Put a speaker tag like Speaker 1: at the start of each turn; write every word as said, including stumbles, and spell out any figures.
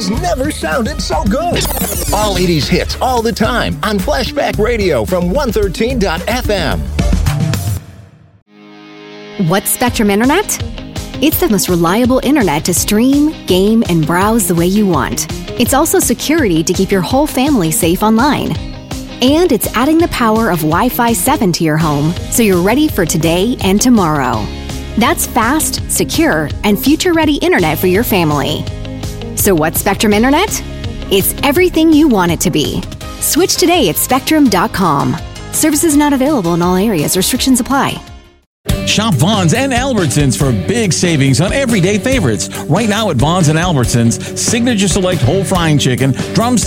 Speaker 1: has never sounded so good. All eighties hits all the time on Flashback Radio from one thirteen dot f m.
Speaker 2: What's Spectrum Internet? It's the most reliable internet to stream, game, and browse the way you want. It's also security to keep your whole family safe online. And it's adding the power of Wi-Fi seven to your home so you're ready for today and tomorrow. That's fast, secure, and future-ready internet for your family. So what's Spectrum Internet? It's everything you want it to be. Switch today at spectrum dot com. Services not available in all areas. Restrictions apply.
Speaker 3: Shop Vons and Albertsons for big savings on everyday favorites. Right now at Vons and Albertsons, Signature Select Whole Frying Chicken, Drums